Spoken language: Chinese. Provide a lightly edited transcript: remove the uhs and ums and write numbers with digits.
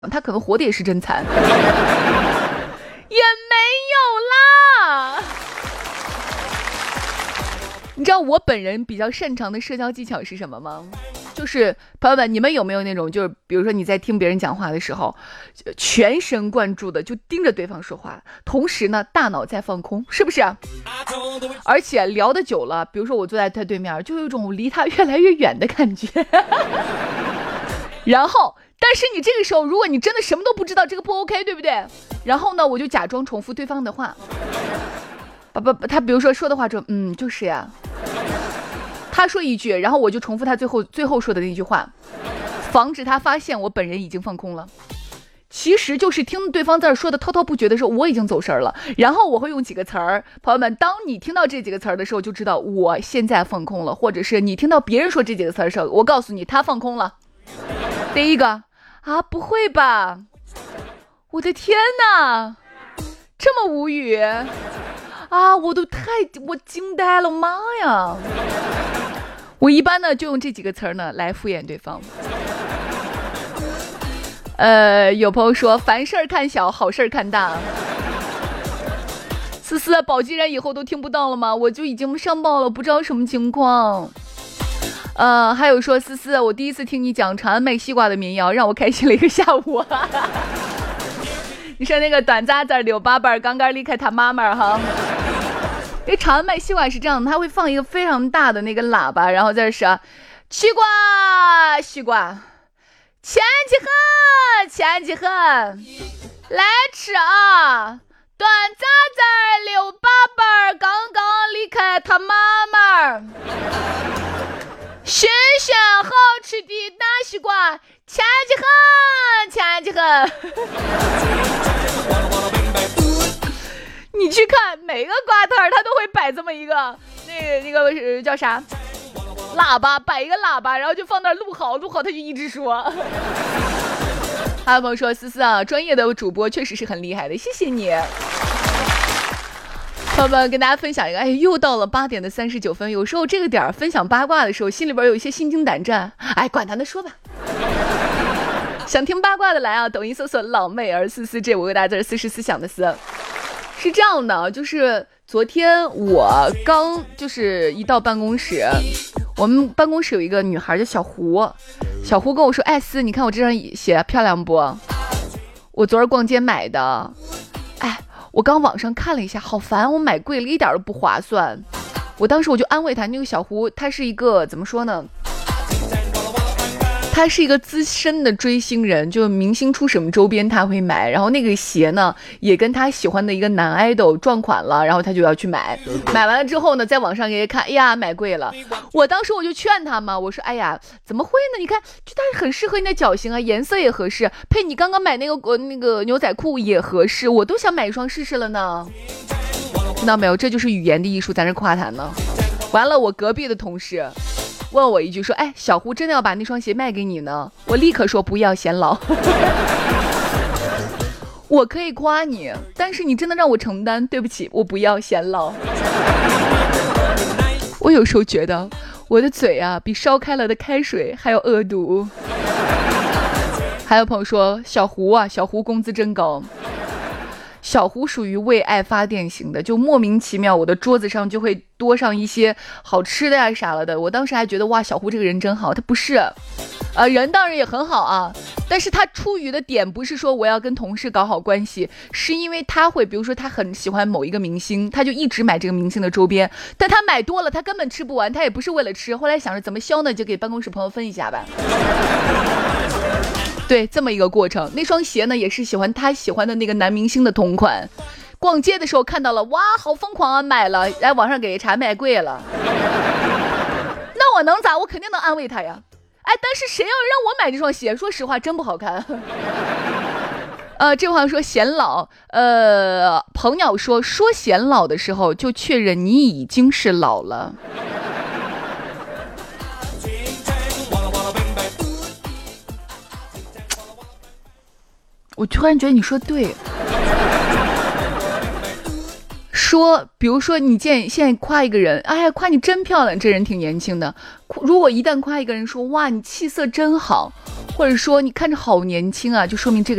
他可能活的也是真惨。也没有啦。你知道我本人比较擅长的社交技巧是什么吗？就是朋友们，你们有没有那种，就是比如说你在听别人讲话的时候，全神贯注的就盯着对方说话，同时呢大脑在放空，是不是啊？而且聊得久了，比如说我坐在他对面，就有一种离他越来越远的感觉。然后但是你这个时候如果你真的什么都不知道，这个不 OK， 对不对？然后呢我就假装重复对方的话，他比如说说的话就就是呀，他说一句，然后我就重复他最后说的那句话，防止他发现我本人已经放空了。其实就是听对方在这说的滔滔不绝的时候，我已经走神了，然后我会用几个词儿。朋友们，当你听到这几个词儿的时候，就知道我现在放空了，或者是你听到别人说这几个词儿的时候，我告诉你他放空了。第一个啊，不会吧，我的天哪，这么无语啊，我惊呆了，妈呀。我一般呢就用这几个词儿呢来敷衍对方。有朋友说凡事看小，好事看大。思思，保鸡人以后都听不到了吗？我就已经上报了，不知道什么情况。还有说思思，我第一次听你讲长安卖西瓜的民谣，让我开心了一个下午。你说那个短扎子柳巴巴刚刚离开他妈妈哈。因为长安卖西瓜是这样的，他会放一个非常大的那个喇叭，然后在这说西瓜西瓜前几盒来吃啊，短扎子柳巴巴刚刚离开他妈妈，新鲜好吃的大西瓜前几盒。你去看每个瓜摊他都会摆这么一个那个叫啥喇叭，摆一个喇叭，然后就放那儿录好他就一直说。还有朋友说思思啊，专业的主播确实是很厉害的，谢谢你。朋友们，跟大家分享一个，又到了8点的39分，有时候这个点分享八卦的时候，心里边有一些心惊胆战，管他的，说吧。想听八卦的来啊，抖音搜索老妹儿思思，这5个大字，思是思想的思。是这样的，就是昨天我刚就是一到办公室，我们办公室有一个女孩叫小胡跟我说，思，你看我这双鞋漂亮不？我昨儿逛街买的。我刚网上看了一下，好烦，我买贵了，一点都不划算。我当时我就安慰她，那个小胡她是一个怎么说呢？他是一个资深的追星人，就明星出什么周边他会买，然后那个鞋呢也跟他喜欢的一个男爱豆撞款了，然后他就要去买完了之后呢，在网上给他看，买贵了。我当时我就劝他嘛，我说怎么会呢？你看就它很适合你的脚型啊，颜色也合适，配你刚刚买那个牛仔裤也合适，我都想买一双试试了呢。听到没有？这就是语言的艺术，在这夸他呢。完了，我隔壁的同事问我一句说，小胡真的要把那双鞋卖给你呢？我立刻说不要，嫌老。我可以夸你，但是你真的让我承担，对不起，我不要，嫌老。我有时候觉得我的嘴啊比烧开了的开水还要恶毒。还有朋友说小胡工资真高。小胡属于为爱发电型的，就莫名其妙我的桌子上就会多上一些好吃的呀啥了的。我当时还觉得哇，小胡这个人真好，他不是人当然也很好啊，但是他出于的点不是说我要跟同事搞好关系，是因为他会比如说他很喜欢某一个明星，他就一直买这个明星的周边，但他买多了他根本吃不完，他也不是为了吃，后来想着怎么消呢，就给办公室朋友分一下吧。对，这么一个过程。那双鞋呢也是他喜欢的那个男明星的同款，逛街的时候看到了，哇好疯狂啊，买了，来网上给查买贵了。那我能咋？我肯定能安慰他呀。但是谁要让我买这双鞋，说实话真不好看。这话说显老，朋友说显老的时候就确认你已经是老了。我突然觉得你说对，比如说你现在夸一个人，夸你真漂亮，这人挺年轻的。如果一旦夸一个人说哇你气色真好， 或者说你看着好年轻啊，就说明这个